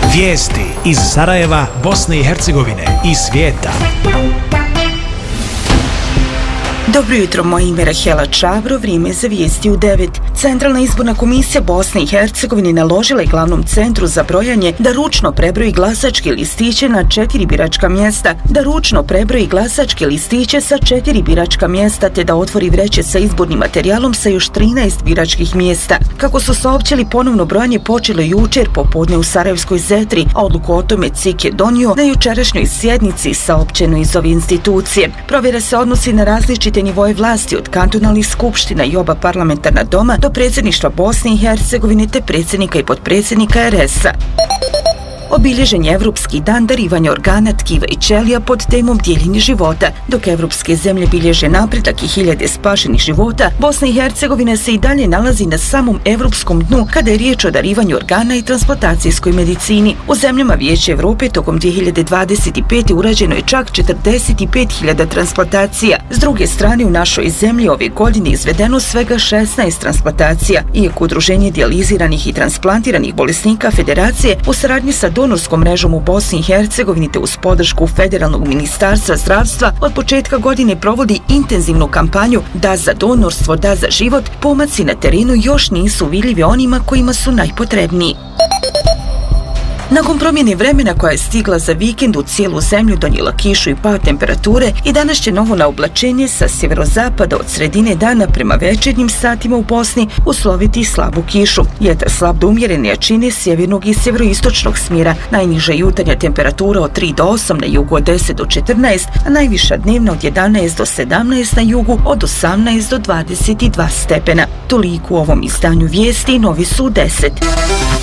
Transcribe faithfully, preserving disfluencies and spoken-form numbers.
Vijesti iz Sarajeva, Bosne i Hercegovine i svijeta. Dobro jutro, moje ime je Rahela Čabro, vrijeme za vijesti u devet. Centralna izborna komisija Bosne i Hercegovine naložila je glavnom centru za brojanje da ručno prebroji glasačke listiće na četiri biračka mjesta, da ručno prebroji glasačke listiće sa četiri biračka mjesta, te da otvori vreće sa izbornim materijalom sa još trinaest biračkih mjesta. Kako su saopćili, ponovno brojanje počelo jučer popodne u Sarajevskoj Zetri, a odluku o tome C I K je donio na jučerašnjoj sjednici, saopćeno iz ove institucije. Provjera se odnosi na različite nivoje vlasti, od kantonalnih skupština i oba parlamentarna doma do predsjedništva Bosne i Hercegovine te predsjednika i potpredsjednika R S-a. Obilježen je Evropski dan darivanja organa, tkiva i ćelija pod temom dijeljenje života. Dok evropske zemlje bilježe napredak i hiljade spašenih života, Bosna i Hercegovina se i dalje nalazi na samom evropskom dnu kada je riječ o darivanju organa i transplantacijskoj medicini. U zemljama Vijeća Evrope tokom dvije hiljade dvadeset pete. urađeno je čak četrdeset pet hiljada transplantacija. S druge strane, u našoj zemlji ove godine izvedeno svega šesnaest transplantacija, iako Udruženje dijaliziranih i transplantiranih bolesnika Federacije u saradnji sa donorskom mrežom u Bosni i Hercegovini te uz podršku Federalnog ministarstva zdravstva od početka godine provodi intenzivnu kampanju Da za donorstvo, da za život. Pomaci na terenu još nisu vidljivi onima kojima su najpotrebniji. Nakon promjene vremena koja je stigla za vikend u cijelu zemlju donijela kišu i pad temperature, i danas će novo naoblačenje sa sjeverozapada od sredine dana prema večernjim satima u Bosni usloviti slabu kišu. Vjetar slab do umjerene jačine sjevernog i sjeveroistočnog smjera. Najniža jutarnja temperatura od tri do osam, na jugu od deset do četrnaest, a najviša dnevna od jedanaest do sedamnaest, na jugu od osamnaest do dvadeset dva stepena. Toliko u ovom izdanju vijesti, novi su deset.